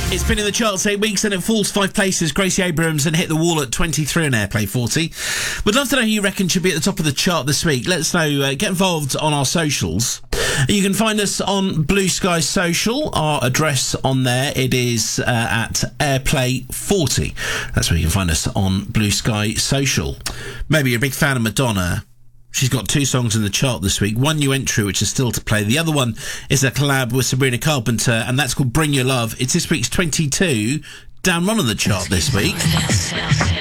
It's been in the charts 8 weeks and it falls 5 places. Gracie Abrams and hit the wall at 23 on Airplay 40. We'd love to know who you reckon should be at the top of the chart this week. Let us know. Get involved on our socials. You can find us on Blue Sky Social. Our address on there, it is at Airplay 40. That's where you can find us on Blue Sky Social. Maybe you're a big fan of Madonna. She's got 2 songs in the chart this week. One new entry, which is still to play. The other one is a collab with Sabrina Carpenter, and that's called Bring Your Love. It's this week's 22, down 1 on the chart this week.